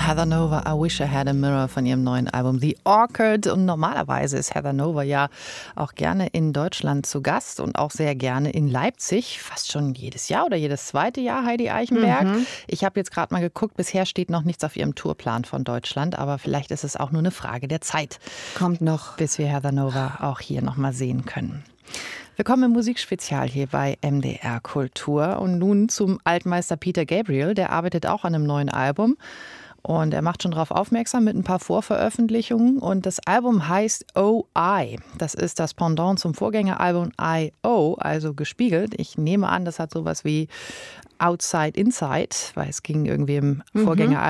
Heather Nova, I Wish I Had a Mirror von ihrem neuen Album The Orchid. Und normalerweise ist Heather Nova ja auch gerne in Deutschland zu Gast und auch sehr gerne in Leipzig. Fast schon jedes Jahr oder jedes zweite Jahr, Heidi Eichenberg. Ich habe jetzt gerade mal geguckt, bisher steht noch nichts auf ihrem Tourplan von Deutschland, aber vielleicht ist es auch nur eine Frage der Zeit. Kommt noch. Bis wir Heather Nova auch hier noch mal sehen können. Willkommen im Musikspezial hier bei MDR Kultur. Und nun zum Altmeister Peter Gabriel. Der arbeitet auch an einem neuen Album. Und er macht schon darauf aufmerksam mit ein paar Vorveröffentlichungen. Und das Album heißt O.I. Das ist das Pendant zum Vorgängeralbum I.O., also gespiegelt. Ich nehme an, das hat sowas wie Outside Inside, weil es ging irgendwie im Vorgängeralbum